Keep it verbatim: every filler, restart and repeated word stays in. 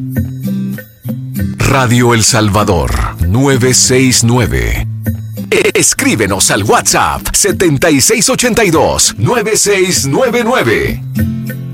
Radio El Salvador, nueve seis nueve. Escríbenos al WhatsApp setenta y seis ochenta y dos, noventa y seis noventa y nueve.